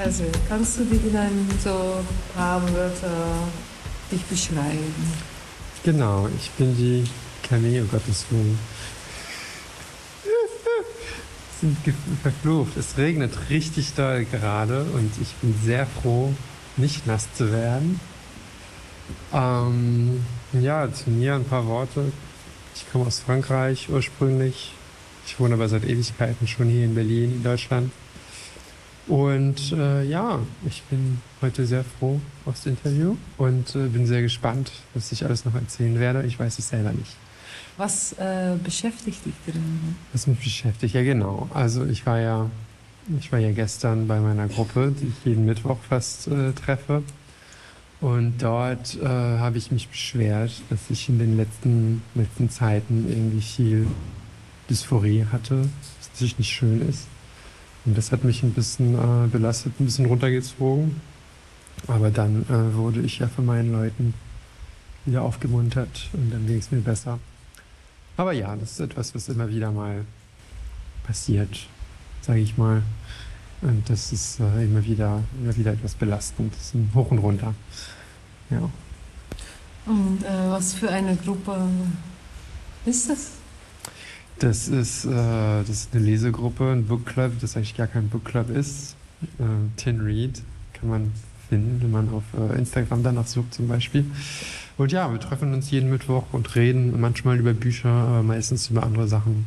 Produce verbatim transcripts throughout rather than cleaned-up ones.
Also, kannst du dich in einem so paar Wörter dich beschreiben? Genau, ich bin die Camille, oh Gottes Willen. Sind verflucht. Es regnet richtig doll gerade und ich bin sehr froh, nicht nass zu werden. Ähm, ja, zu mir ein paar Worte. Ich komme aus Frankreich ursprünglich. Ich wohne aber seit Ewigkeiten schon hier in Berlin, in Deutschland. Und äh, ja, ich bin heute sehr froh aufs Interview und äh, bin sehr gespannt, was ich alles noch erzählen werde. Ich weiß es selber nicht. Was äh, beschäftigt dich denn? Was mich beschäftigt, ja genau. Also ich war ja, ich war ja gestern bei meiner Gruppe, die ich jeden Mittwoch fast äh, treffe. Und dort äh, habe ich mich beschwert, dass ich in den letzten, letzten Zeiten irgendwie viel Dysphorie hatte, was natürlich nicht schön ist. Und das hat mich ein bisschen äh, belastet, ein bisschen runtergezogen. Aber dann äh, wurde ich ja von meinen Leuten wieder aufgemuntert und dann ging es mir besser. Aber ja, das ist etwas, was immer wieder mal passiert, sage ich mal. Und das ist äh, immer wieder, immer wieder etwas belastend. Das ist ein Hoch und runter. Ja. Und äh, was für eine Gruppe ist das? Das ist, äh, das ist eine Lesegruppe, ein Bookclub, das eigentlich gar kein Bookclub ist. Äh, Tin Read kann man finden, wenn man auf äh, Instagram danach sucht zum Beispiel. Und ja, wir treffen uns jeden Mittwoch und reden manchmal über Bücher, aber meistens über andere Sachen.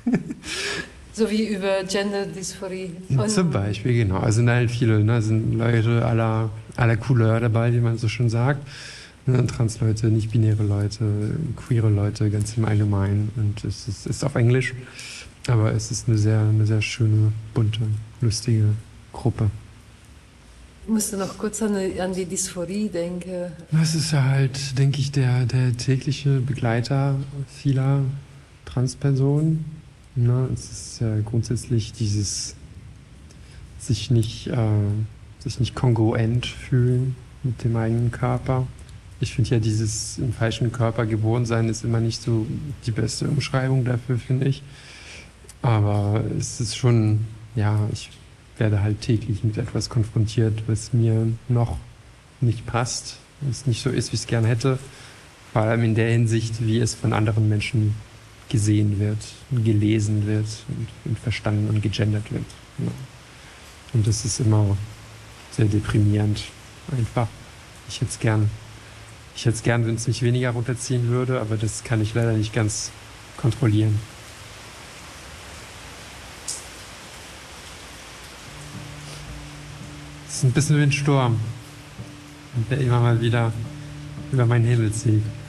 So wie über Gender-Dysphorie. Zum Beispiel, genau. Also sind halt viele, ne? Sind Leute aller, aller Couleur dabei, wie man so schon sagt. Ne? Trans-Leute, nicht-binäre Leute, queere Leute, ganz im Allgemeinen. Und es ist, ist auf Englisch, aber es ist eine sehr, eine sehr schöne, bunte, lustige Gruppe. Ich musste noch kurz an die, an die Dysphorie denken. Das ist ja halt, denke ich, der, der tägliche Begleiter vieler Transpersonen. Ne? Es ist ja grundsätzlich dieses sich nicht, äh, sich nicht kongruent fühlen mit dem eigenen Körper. Ich finde ja, dieses im falschen Körper geboren sein ist immer nicht so die beste Umschreibung dafür, finde ich. Aber es ist schon, ja, ich werde halt täglich mit etwas konfrontiert, was mir noch nicht passt, was nicht so ist, wie ich es gerne hätte. Vor allem in der Hinsicht, wie es von anderen Menschen gesehen wird, gelesen wird und, und verstanden und gegendert wird. Ja. Und das ist immer sehr deprimierend, einfach. Ich hätte es gern, ich hätte es gern, wenn es mich weniger runterziehen würde, aber das kann ich leider nicht ganz kontrollieren. Es ist ein bisschen wie ein Sturm, der immer mal wieder über meinen Himmel zieht.